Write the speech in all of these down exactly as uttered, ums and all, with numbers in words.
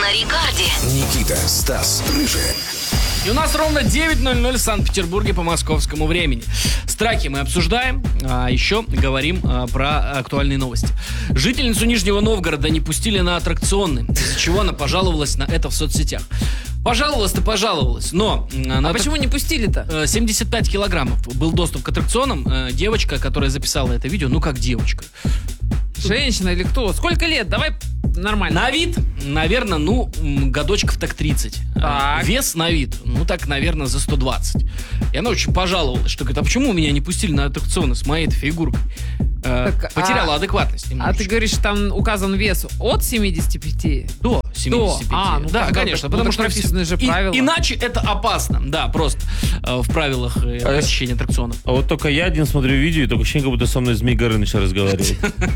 на Рекорде. Никита, Стас, Рыжий. И у нас ровно девять ноль ноль в Санкт-Петербурге по московскому времени. Страйки мы обсуждаем, а еще говорим а, про актуальные новости. Жительницу Нижнего Новгорода не пустили на аттракционы, из-за чего она пожаловалась на это в соцсетях. Пожаловалась-то пожаловалась, но... А так... почему не пустили-то? семьдесят пять килограммов был доступ к аттракционам. Девочка, которая записала это видео, ну как девочка. Женщина или кто? Сколько лет? Давай нормально. На вид, наверное, ну, годочков так тридцать. Так. Вес на вид, ну так, наверное, за сто двадцать. И она очень пожаловалась, что говорит, а почему меня не пустили на аттракционы с моей-то фигуркой? Так, Потеряла а, адекватность немножечко. А ты говоришь, там указан вес от семидесяти пяти? До семидесяти пяти. А, ну, да, как, конечно, ну, потому что написаны же и, правила. Иначе это опасно, да, просто э, в правилах э, посещения аттракционов. А вот только я один смотрю видео, и только ощущение, как будто со мной Змей Горыныч разговаривает.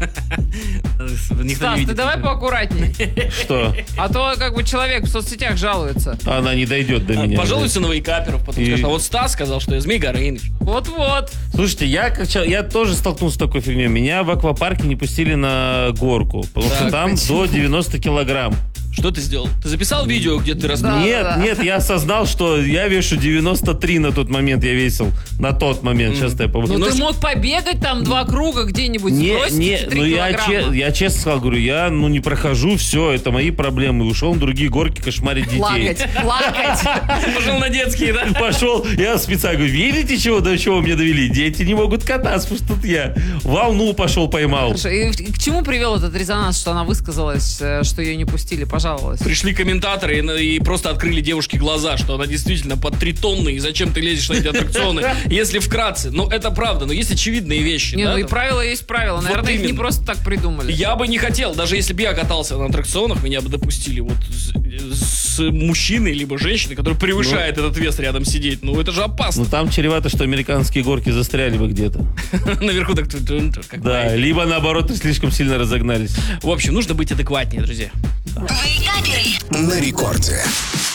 Стас, ты давай поаккуратней. Что? А то как бы человек в соцсетях жалуется. Она не дойдет до меня. Пожалуйся на вейкаперов, потом скажешь, а вот Стас сказал, что я Змей Горыныч. Вот-вот. Слушайте, я, как, я тоже столкнулся с такой фигней. Меня в аквапарке не пустили на горку, потому так, что там почему? до девяносто килограмм. Что ты сделал? Ты записал видео, где ты рассказал? Нет, да, да. нет, я осознал, что я вешу девяносто три на тот момент, я весил. На тот момент, сейчас я помню. Ну, ты мог побегать там два круга где-нибудь, не, сбросить не, эти три ну я, че, я честно сказал, говорю, я ну не прохожу, все, это мои проблемы. Ушел на другие горки кошмарить детей. Плакать, плакать. Пошел на детские, да? Пошел, я специально говорю, видите, чего, до чего меня довели? Дети не могут кататься, потому что тут я волну пошел, поймал. Хорошо, и к чему привел этот резонанс, что она высказалась, что ее не пустили, пожаловалась? Пришли комментаторы и, и просто открыли девушке глаза, что она действительно под три тонны, и зачем ты лезешь на эти аттракционы, если вкратце. Ну, это правда, но есть очевидные вещи. Не, да, ну и там? правила есть правила. Вот Наверное, их не именно. просто так придумали. Я бы не хотел, даже если бы я катался на аттракционах, меня бы допустили вот с, с мужчиной либо женщиной, который превышает ну, этот вес рядом сидеть. Ну, это же опасно. Ну, там чревато, что американские горки застряли бы где-то. Наверху так... Да, либо наоборот слишком сильно разогнались. В общем, нужно быть адекватнее, друзья. Вейкаперы На Рекорде.